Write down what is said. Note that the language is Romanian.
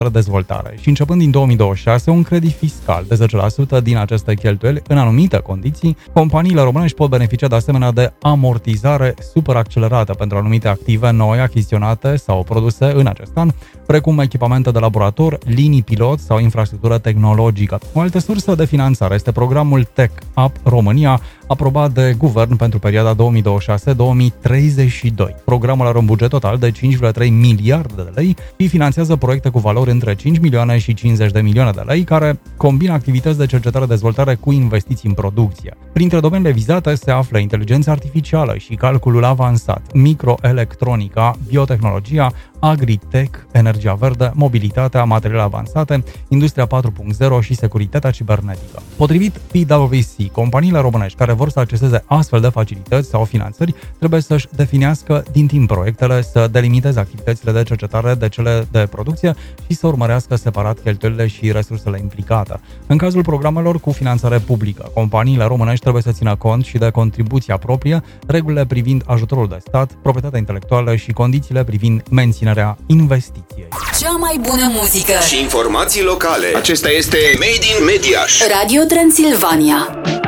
dezvoltare și începând din 2026 un credit fiscal de 10% din aceste cheltuieli în anumite condiții. Companiile românești pot beneficia de asemenea de amortizare superaccelerată pentru anumite active noi achiziționate sau produse în acest an, precum echipamente de laborator, linii pilot sau infrastructură tehnologică. O altă sursă de finanțare este programul Tech Up România, aprobat de guvern pentru perioada 2026-2032. Programul are un buget total de 5,3 miliarde de lei și finanțează proiecte cu valori între 5 milioane și 50 de milioane de lei, care combină activități de cercetare-dezvoltare cu investiții în producție. Printre domeniile vizate se află inteligența artificială și calculul avansat, microelectronica, biotehnologia, agritech, energia verde, mobilitatea, materiale avansate, industria 4.0 și securitatea cibernetică. Potrivit PwC, companiile românești care vor să acceseze astfel de facilități sau finanțări trebuie să-și definească din timp proiectele, să delimiteze activitățile de cercetare de cele de producție și să urmărească separat cheltuielile și resursele implicate. În cazul programelor cu finanțare publică, companiile românești trebuie să țină cont și de contribuția proprie, regulile privind ajutorul de stat, proprietatea intelectuală și condițiile privind menținerea investiției. Cea mai bună muzică și informații locale. Acesta este Made in Mediaș. Radio Transilvania.